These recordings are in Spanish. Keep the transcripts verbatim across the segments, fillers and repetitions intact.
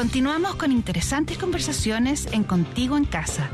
Continuamos con interesantes conversaciones en Contigo en Casa.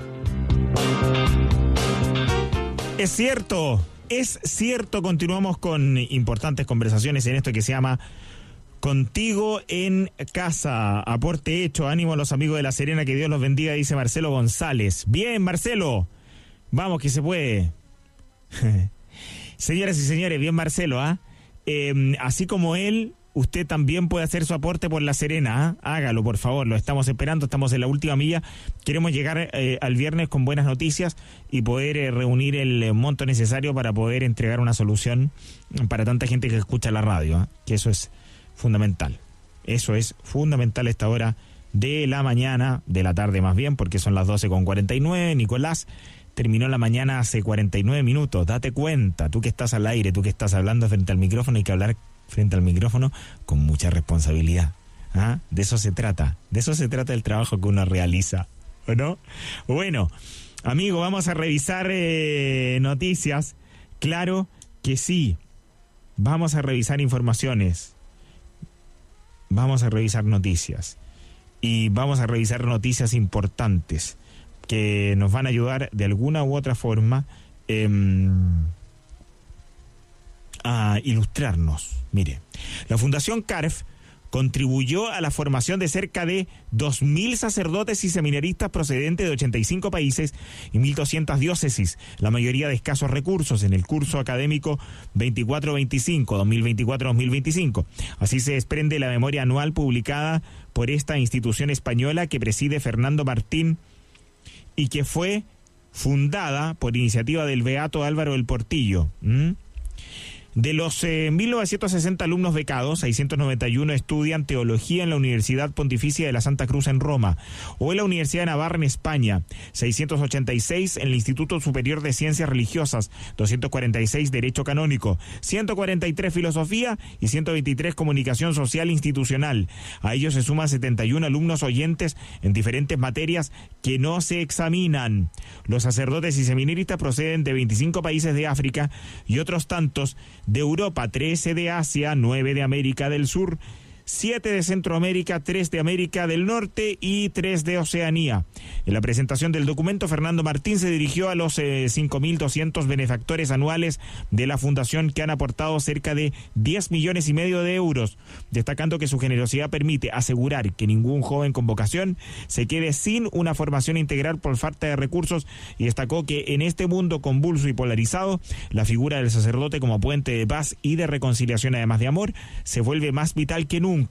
Es cierto, es cierto, continuamos con importantes conversaciones en esto que se llama Contigo en Casa. Aporte hecho, ánimo a los amigos de La Serena, que Dios los bendiga, dice Marcelo González. Bien, Marcelo, vamos que se puede. Señoras y señores, bien Marcelo, ¿ah? ¿eh? Eh, así como él, usted también puede hacer su aporte por La Serena, ¿eh? Hágalo, por favor, lo estamos esperando, estamos en la última milla. Queremos llegar eh, al viernes con buenas noticias y poder eh, reunir el eh, monto necesario para poder entregar una solución para tanta gente que escucha la radio, ¿eh? Que eso es fundamental. Eso es fundamental a esta hora de la mañana, de la tarde más bien, porque son las doce con cuarenta y nueve, Nicolás. Terminó la mañana hace cuarenta y nueve minutos. Date cuenta, tú que estás al aire, tú que estás hablando frente al micrófono, hay que hablar frente al micrófono con mucha responsabilidad. ¿Ah? De eso se trata. De eso se trata el trabajo que uno realiza, ¿o no? Bueno, amigo, vamos a revisar eh, noticias. Claro que sí. Vamos a revisar informaciones. Vamos a revisar noticias. Y vamos a revisar noticias importantes que nos van a ayudar de alguna u otra forma eh, a ilustrarnos. Mire, la Fundación CARF contribuyó a la formación de cerca de dos mil sacerdotes y seminaristas procedentes de ochenta y cinco países y mil doscientas diócesis, la mayoría de escasos recursos, en el curso académico veinticuatro veinticinco, dos mil veinticuatro dos mil veinticinco. Así se desprende la memoria anual publicada por esta institución española que preside Fernando Martín y que fue fundada por iniciativa del beato Álvaro del Portillo. ¿Mm? De los eh, mil novecientos sesenta alumnos becados, seiscientos noventa y uno estudian teología en la Universidad Pontificia de la Santa Cruz en Roma o en la Universidad de Navarra en España, seiscientos ochenta y seis en el Instituto Superior de Ciencias Religiosas, doscientos cuarenta y seis Derecho Canónico, ciento cuarenta y tres Filosofía y ciento veintitrés Comunicación Social Institucional. A ellos se suman setenta y uno alumnos oyentes en diferentes materias que no se examinan. Los sacerdotes y seminaristas proceden de veinticinco países de África y otros tantos de Europa, trece de Asia, nueve de América del Sur, siete de Centroamérica, tres de América del Norte y tres de Oceanía. En la presentación del documento, Fernando Martín se dirigió a los eh, cinco mil doscientos benefactores anuales de la Fundación, que han aportado cerca de diez millones y medio de euros, destacando que su generosidad permite asegurar que ningún joven con vocación se quede sin una formación integral por falta de recursos, y destacó que en este mundo convulso y polarizado, la figura del sacerdote como puente de paz y de reconciliación, además de amor, se vuelve más vital que nunca.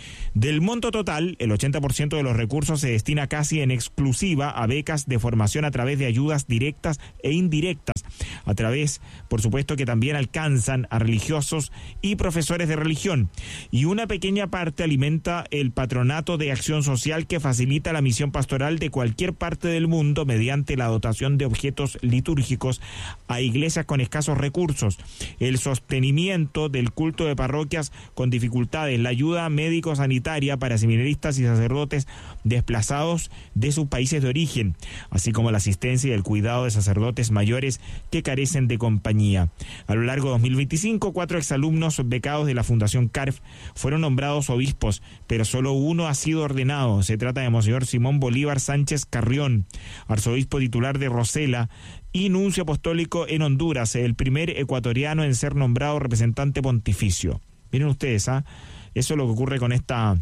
Del monto total, el ochenta por ciento de los recursos se destina casi en exclusiva a becas de formación a través de ayudas directas e indirectas, a través, por supuesto, que también alcanzan a religiosos y profesores de religión, y una pequeña parte alimenta el Patronato de Acción Social, que facilita la misión pastoral de cualquier parte del mundo mediante la dotación de objetos litúrgicos a iglesias con escasos recursos, el sostenimiento del culto de parroquias con dificultades, la ayuda médico-sanitaria para seminaristas y sacerdotes desplazados de sus países de origen, así como la asistencia y el cuidado de sacerdotes mayores que carecen de compañía. A lo largo de dos mil veinticinco, cuatro exalumnos becados de la Fundación CARF fueron nombrados obispos, pero solo uno ha sido ordenado. Se trata de Monseñor Simón Bolívar Sánchez Carrión, arzobispo titular de Rosela y nuncio apostólico en Honduras, el primer ecuatoriano en ser nombrado representante pontificio. Miren ustedes, ¿ah? Eso es lo que ocurre con esta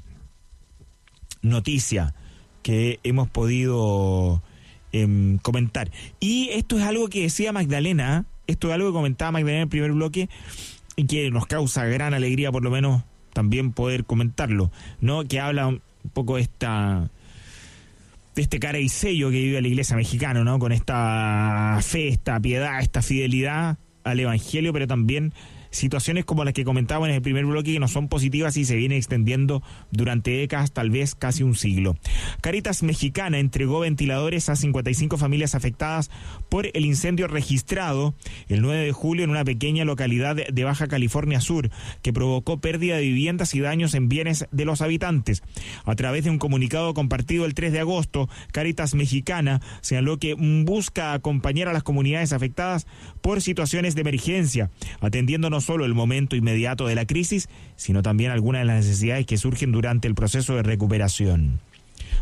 noticia que hemos podido eh, comentar. Y esto es algo que decía Magdalena, esto es algo que comentaba Magdalena en el primer bloque y que nos causa gran alegría, por lo menos, también poder comentarlo, ¿no? Que habla un poco de esta, de este cara y sello que vive la iglesia mexicana, ¿no? Con esta fe, esta piedad, esta fidelidad al evangelio, pero también situaciones como las que comentábamos en el primer bloque, que no son positivas y se vienen extendiendo durante décadas, tal vez casi un siglo. Cáritas Mexicana entregó ventiladores a cincuenta y cinco familias afectadas por el incendio registrado el nueve de julio en una pequeña localidad de Baja California Sur, que provocó pérdida de viviendas y daños en bienes de los habitantes. A través de un comunicado compartido el tres de agosto, Cáritas Mexicana señaló que busca acompañar a las comunidades afectadas por situaciones de emergencia, atendiendo no solo el momento inmediato de la crisis, sino también algunas de las necesidades que surgen durante el proceso de recuperación.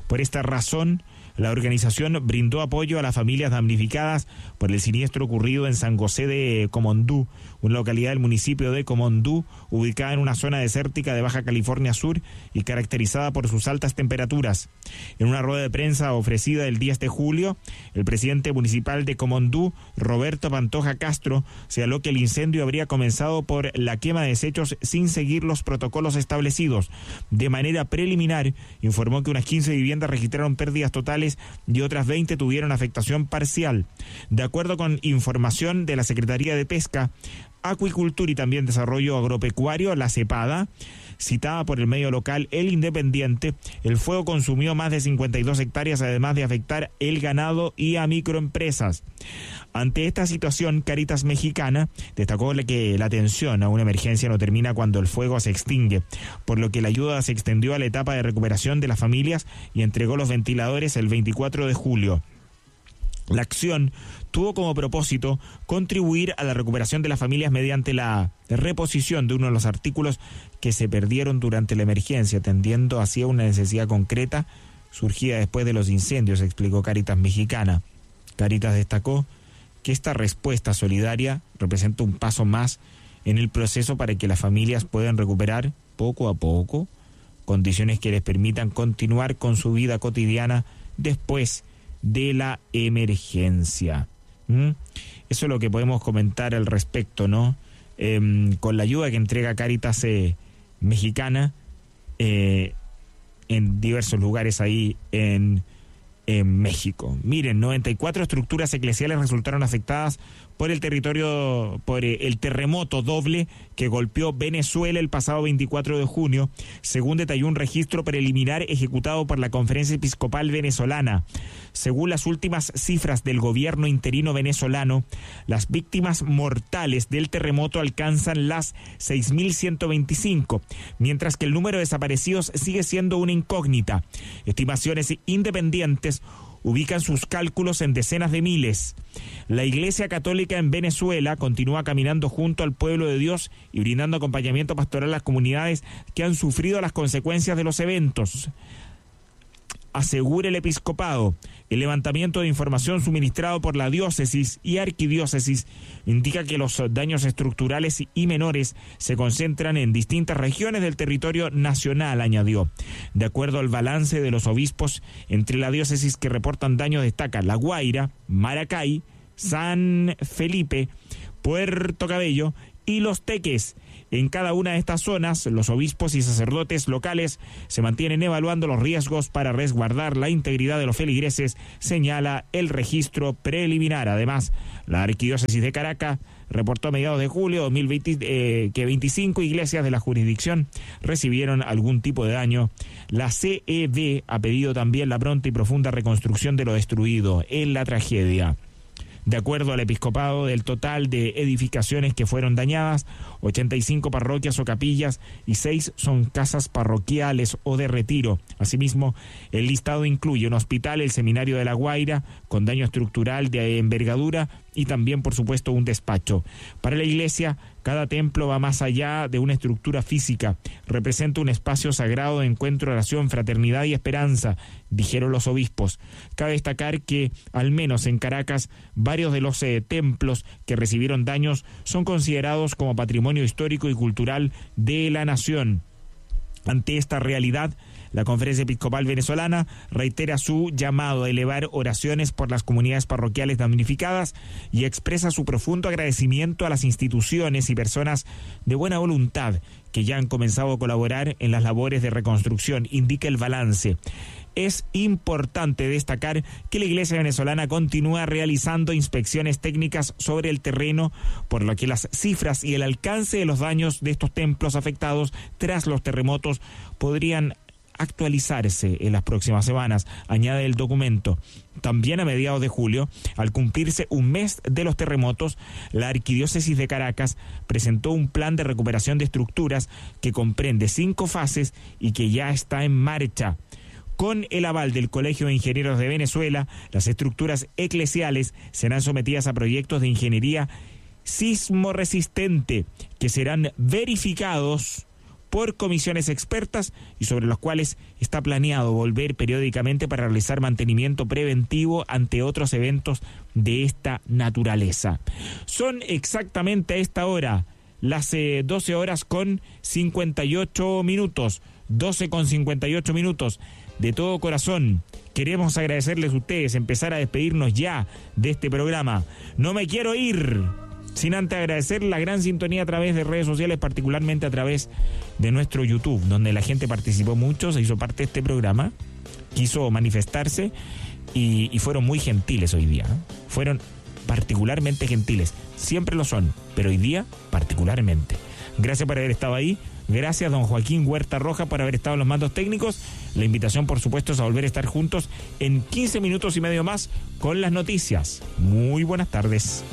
Por esta razón, la organización brindó apoyo a las familias damnificadas por el siniestro ocurrido en San José de Comondú, una localidad del municipio de Comondú, ubicada en una zona desértica de Baja California Sur y caracterizada por sus altas temperaturas. En una rueda de prensa ofrecida el diez de julio, el presidente municipal de Comondú, Roberto Pantoja Castro, señaló que el incendio habría comenzado por la quema de desechos sin seguir los protocolos establecidos. De manera preliminar, informó que unas quince viviendas registraron pérdidas totales y otras veinte tuvieron afectación parcial. De acuerdo con información de la Secretaría de Pesca, Acuicultura y también Desarrollo Agropecuario, la CEPADA, citada por el medio local El Independiente, el fuego consumió más de cincuenta y dos hectáreas, además de afectar el ganado y a microempresas. Ante esta situación, Cáritas Mexicana destacó que la atención a una emergencia no termina cuando el fuego se extingue, por lo que la ayuda se extendió a la etapa de recuperación de las familias y entregó los ventiladores el veinticuatro de julio. La acción tuvo como propósito contribuir a la recuperación de las familias mediante la reposición de uno de los artículos que se perdieron durante la emergencia, atendiendo así a una necesidad concreta surgida después de los incendios, explicó Cáritas Mexicana. Cáritas destacó que esta respuesta solidaria representa un paso más en el proceso para que las familias puedan recuperar poco a poco condiciones que les permitan continuar con su vida cotidiana después de la emergencia. ¿Mm? Eso es lo que podemos comentar al respecto, ¿no? Eh, con la ayuda que entrega Cáritas eh, Mexicana eh, en diversos lugares ahí en, en México. Miren, noventa y cuatro estructuras eclesiales resultaron afectadas por el territorio, por el terremoto doble que golpeó Venezuela el pasado veinticuatro de junio, según detalló un registro preliminar ejecutado por la Conferencia Episcopal Venezolana. Según las últimas cifras del gobierno interino venezolano, las víctimas mortales del terremoto alcanzan las seis mil ciento veinticinco, mientras que el número de desaparecidos sigue siendo una incógnita. Estimaciones independientes ubican sus cálculos en decenas de miles. La Iglesia Católica en Venezuela continúa caminando junto al pueblo de Dios y brindando acompañamiento pastoral a las comunidades que han sufrido las consecuencias de los eventos. Asegura el episcopado. El levantamiento de información suministrado por la diócesis y arquidiócesis indica que los daños estructurales y menores se concentran en distintas regiones del territorio nacional, añadió. De acuerdo al balance de los obispos, entre la diócesis que reportan daños destaca La Guaira, Maracay, San Felipe, Puerto Cabello y Los Teques. En cada una de estas zonas, los obispos y sacerdotes locales se mantienen evaluando los riesgos para resguardar la integridad de los feligreses, señala el registro preliminar. Además, la Arquidiócesis de Caracas reportó a mediados de julio de dos mil veinte eh, que veinticinco iglesias de la jurisdicción recibieron algún tipo de daño. La C E D ha pedido también la pronta y profunda reconstrucción de lo destruido en la tragedia. De acuerdo al episcopado, del total de edificaciones que fueron dañadas, ochenta y cinco parroquias o capillas y seis son casas parroquiales o de retiro. Asimismo, el listado incluye un hospital, el Seminario de La Guaira, con daño estructural de envergadura y también, por supuesto, un despacho. Para la Iglesia, cada templo va más allá de una estructura física. Representa un espacio sagrado de encuentro, oración, fraternidad y esperanza, dijeron los obispos. Cabe destacar que, al menos en Caracas, varios de los eh, templos que recibieron daños son considerados como patrimonio histórico y cultural de la nación. Ante esta realidad, la Conferencia Episcopal Venezolana reitera su llamado a elevar oraciones por las comunidades parroquiales damnificadas y expresa su profundo agradecimiento a las instituciones y personas de buena voluntad que ya han comenzado a colaborar en las labores de reconstrucción, indica el balance. Es importante destacar que la Iglesia venezolana continúa realizando inspecciones técnicas sobre el terreno, por lo que las cifras y el alcance de los daños de estos templos afectados tras los terremotos podrían actualizarse en las próximas semanas, añade el documento. También a mediados de julio, al cumplirse un mes de los terremotos, la Arquidiócesis de Caracas presentó un plan de recuperación de estructuras que comprende cinco fases y que ya está en marcha. Con el aval del Colegio de Ingenieros de Venezuela, las estructuras eclesiales serán sometidas a proyectos de ingeniería sismoresistente que serán verificados por comisiones expertas y sobre los cuales está planeado volver periódicamente para realizar mantenimiento preventivo ante otros eventos de esta naturaleza. Son exactamente a esta hora las eh, doce horas con cincuenta y ocho minutos, doce con cincuenta y ocho minutos. De todo corazón, queremos agradecerles a ustedes, empezar a despedirnos ya de este programa. No me quiero ir sin antes agradecer la gran sintonía a través de redes sociales, particularmente a través de nuestro YouTube, donde la gente participó mucho, se hizo parte de este programa, quiso manifestarse y, y fueron muy gentiles hoy día, ¿eh? Fueron particularmente gentiles, siempre lo son, pero hoy día particularmente. Gracias por haber estado ahí. Gracias, don Joaquín Huerta Roja, por haber estado en los mandos técnicos. La invitación, por supuesto, es a volver a estar juntos en quince minutos y medio más con las noticias. Muy buenas tardes.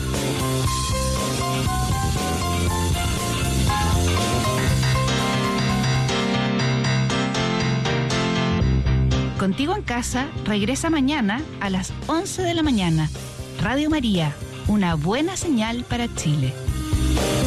Contigo en Casa regresa mañana a las once de la mañana. Radio María, una buena señal para Chile.